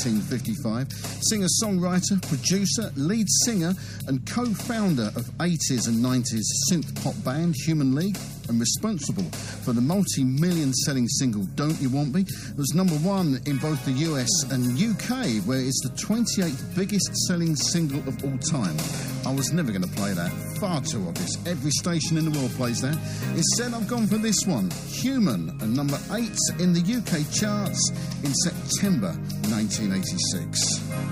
1955. Singer-songwriter, producer, lead singer and co-founder of 80s and 90s synth-pop band Human League, and responsible for the multi-million selling single Don't You Want Me. It was number one in both the US and UK, where it's the 28th biggest selling single of all time. I was never going to play that. Far too obvious. Every station in the world plays that. Instead, I've gone for this one, Human, and number 8 in the UK charts in September 1986.